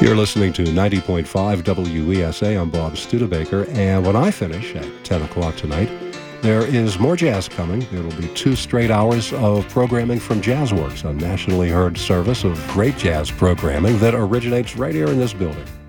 You're listening to 90.5 WESA. I'm Bob Studebaker, and when I finish at 10 o'clock tonight, there is more jazz coming. It'll be 2 straight hours of programming from JazzWorks, a nationally heard service of great jazz programming that originates right here in this building.